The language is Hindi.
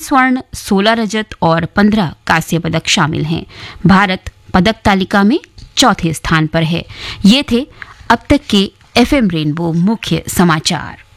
स्वर्ण, 16 रजत और 15 कांस्य पदक शामिल हैं। भारत पदक तालिका में चौथे स्थान पर है। ये थे अब तक के एफएम रेनबो मुख्य समाचार।